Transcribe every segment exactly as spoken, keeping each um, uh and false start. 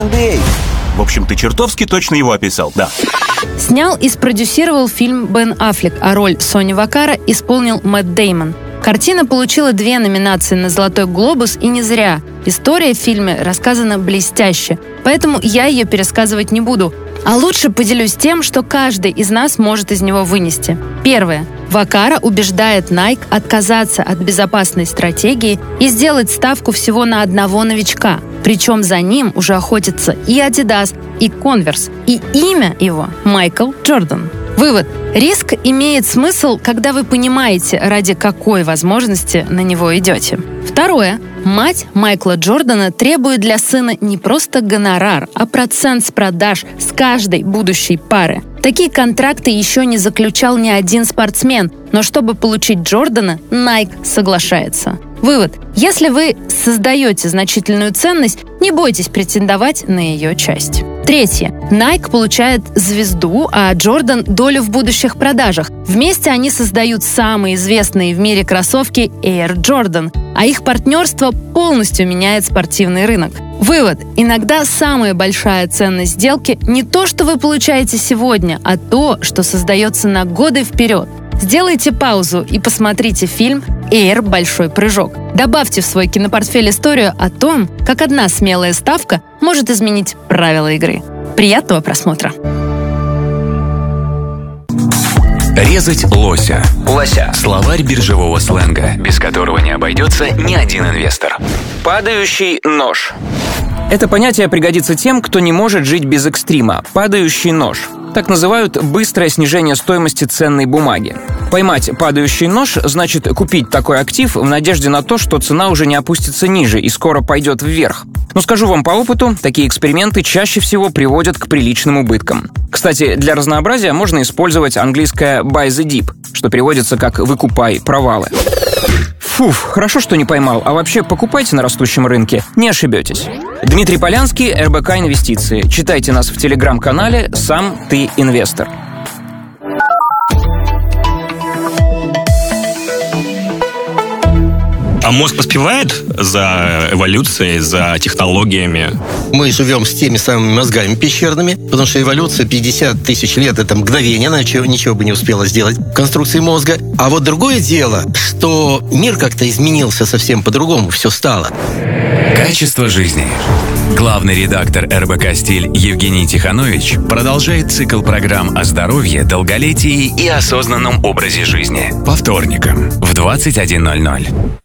В общем, ты чертовски точно его описал, да. Снял и спродюсировал фильм Бен Аффлек, а роль Сони Вакара исполнил Мэтт Дэймон. Картина получила две номинации на «Золотой глобус», и не зря. История в фильме рассказана блестяще, поэтому я ее пересказывать не буду, а лучше поделюсь тем, что каждый из нас может из него вынести. Первое. Вакара убеждает Nike отказаться от безопасной стратегии и сделать ставку всего на одного новичка. Причем за ним уже охотятся и Adidas, и Converse, и имя его – Майкл Джордан. Вывод. Риск имеет смысл, когда вы понимаете, ради какой возможности на него идете. Второе. Мать Майкла Джордана требует для сына не просто гонорар, а процент с продаж с каждой будущей пары. Такие контракты еще не заключал ни один спортсмен, но чтобы получить Джордана, Nike соглашается. Вывод. Если вы создаете значительную ценность, не бойтесь претендовать на ее часть. Третье. Nike получает звезду, а Джордан – долю в будущих продажах. Вместе они создают самые известные в мире кроссовки Air Jordan, а их партнерство полностью меняет спортивный рынок. Вывод. Иногда самая большая ценность сделки не то, что вы получаете сегодня, а то, что создается на годы вперед. Сделайте паузу и посмотрите фильм «Эйр. Большой прыжок». Добавьте в свой кинопортфель историю о том, как одна смелая ставка может изменить правила игры. Приятного просмотра! Резать лося. Лося. Словарь биржевого сленга, без которого не обойдется ни один инвестор. Падающий нож. Это понятие пригодится тем, кто не может жить без экстрима. Падающий нож. Так называют быстрое снижение стоимости ценной бумаги. Поймать падающий нож значит купить такой актив в надежде на то, что цена уже не опустится ниже и скоро пойдет вверх. Но скажу вам по опыту, такие эксперименты чаще всего приводят к приличным убыткам. Кстати, для разнообразия можно использовать английское «buy the dip», что переводится как «выкупай провалы». Фуф, хорошо, что не поймал, а вообще покупайте на растущем рынке, не ошибетесь. Дмитрий Полянский, эр бэ ка Инвестиции. Читайте нас в телеграм-канале «Сам ты инвестор». А мозг поспевает за эволюцией, за технологиями? Мы живем с теми самыми мозгами пещерными, потому что эволюция пятьдесят тысяч лет – это мгновение, она ничего, ничего бы не успела сделать в конструкции мозга. А вот другое дело, что мир как-то изменился совсем по-другому, все стало. Качество жизни. Главный редактор эр бэ ка «Стиль» Евгений Тиханович продолжает цикл программ о здоровье, долголетии и осознанном образе жизни. По вторникам в двадцать один ноль ноль.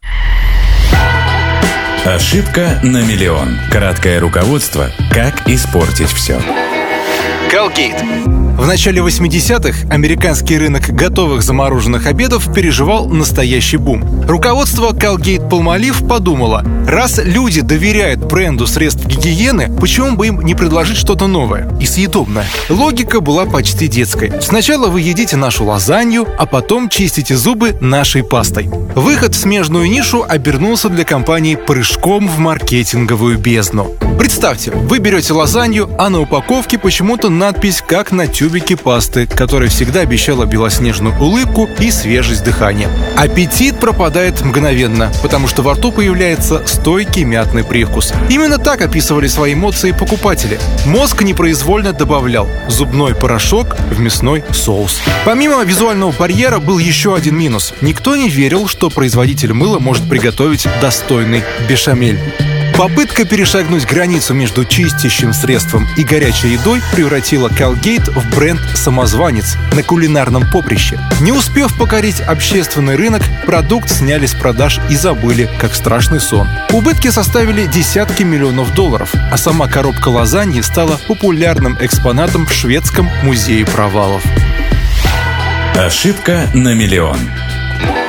Ошибка на миллион. Краткое руководство «Как испортить все». Colgate. В начале восьмидесятых американский рынок готовых замороженных обедов переживал настоящий бум. Руководство Colgate-Palmolive подумало, раз люди доверяют бренду средств гигиены, почему бы им не предложить что-то новое и съедобное? Логика была почти детской. Сначала вы едите нашу лазанью, а потом чистите зубы нашей пастой. Выход в смежную нишу обернулся для компании прыжком в маркетинговую бездну. Представьте, вы берете лазанью, а на упаковке почему-то надпись «Как на тюбике пасты», которая всегда обещала белоснежную улыбку и свежесть дыхания. Аппетит пропадает мгновенно, потому что во рту появляется стойкий мятный привкус. Именно так описывали свои эмоции покупатели. Мозг непроизвольно добавлял зубной порошок в мясной соус. Помимо визуального барьера был еще один минус. Никто не верил, что производитель мыла может приготовить достойный бешамель. Попытка перешагнуть границу между чистящим средством и горячей едой превратила Colgate в бренд-самозванец на кулинарном поприще. Не успев покорить общественный рынок, продукт сняли с продаж и забыли, как страшный сон. Убытки составили десятки миллионов долларов, а сама коробка лазаньи стала популярным экспонатом в шведском музее провалов. Ошибка на миллион.